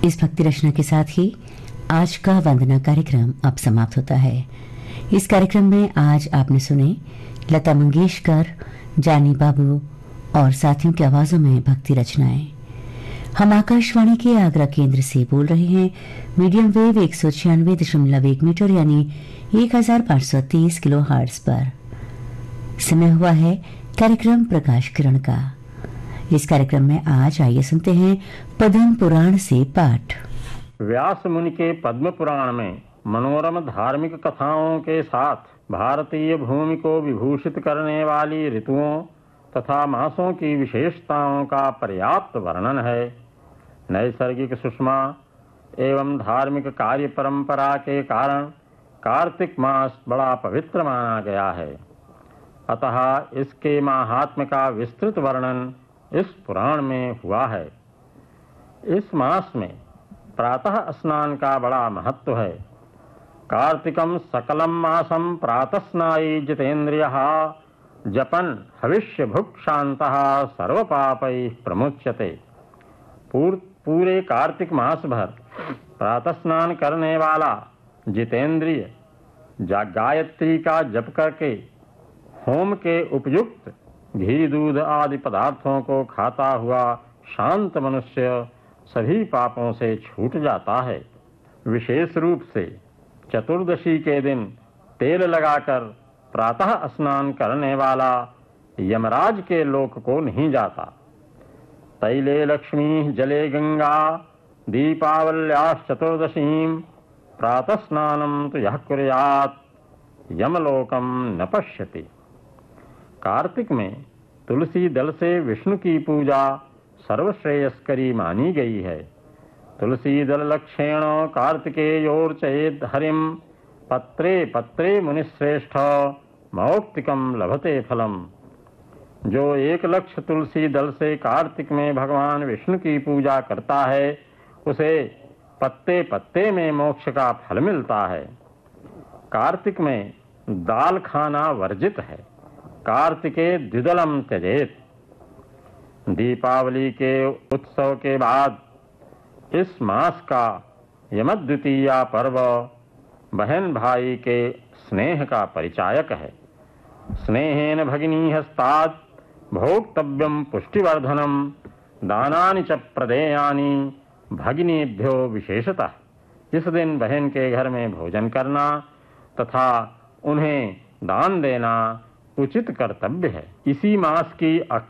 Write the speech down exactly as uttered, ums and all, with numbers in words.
इस भक्ति रचना के साथ ही आज का वंदना कार्यक्रम अब समाप्त होता है। इस कार्यक्रम में आज आपने सुने लता मंगेशकर, जानी बाबू और साथियों की आवाजों में भक्ति रचनाएं। हम आकाशवाणी के आगरा केंद्र से बोल रहे हैं मीडियम वेव एक सौ छियानवे दशमलव एक मीटर यानी एक हजार पाँच सौ तीस किलो हार्ट्ज पर। समय हुआ है कार्यक्रम प्रकाश किरण का। इस कार्यक्रम में आज आइए सुनते हैं पद्म पुराण से पाठ। व्यास मुनि के पद्म पुराण में मनोरम धार्मिक कथाओं के साथ भारतीय भूमि को विभूषित करने वाली ऋतुओं तथा मासों की विशेषताओं का पर्याप्त वर्णन है। नैसर्गिक सुषमा एवं धार्मिक कार्य परंपरा के कारण कार्तिक मास बड़ा पवित्र माना गया है। अतः इसके माहात्म्य का विस्तृत वर्णन इस पुराण में हुआ है। इस मास में प्रातः स्नान का बड़ा महत्व है। कार्तिकम सकलम मासम प्रातः स्नायी जितेन्द्रियः जपन हविष्य भुक् शान्तः सर्व पापैः प्रमुच्यते। पूरे कार्तिक मास भर प्रातः स्नान करने वाला जितेंद्रिय गायत्री का जप करके होम के उपयुक्त घी दूध आदि पदार्थों को खाता हुआ शांत मनुष्य सभी पापों से छूट जाता है। विशेष रूप से चतुर्दशी के दिन तेल लगाकर प्रातः स्नान करने वाला यमराज के लोक को नहीं जाता। तैले लक्ष्मी जले गंगा दीपावल्याश्चतुर्दशीं प्रातः स्नानं तु यः कुर्यात् यमलोकम न पश्यति। कार्तिक में तुलसी दल से विष्णु की पूजा सर्वश्रेयस्करी मानी गई है। तुलसी दल लक्षेण कार्तिकेयोर्चयेद् हरिम पत्रे पत्रे मुनिश्रेष्ठ मौक्तिकम लभते फलम। जो एक लक्ष तुलसी दल से कार्तिक में भगवान विष्णु की पूजा करता है उसे पत्ते पत्ते में मोक्ष का फल मिलता है। कार्तिक में दाल खाना वर्जित है। कार्तिके द्विदलम त्यजेत। दीपावली के उत्सव के बाद इस मास का यमद्वितीया पर्व बहन भाई के स्नेह का परिचायक है। स्नेहेन भगिनी हस्तात् भोक्तव्यम पुष्टिवर्धनम दानानि च प्रदेयानि भगिनीभ्यो विशेषतः। इस दिन बहन के घर में भोजन करना तथा उन्हें दान देना उचित कर्तव्य है। इसी मास की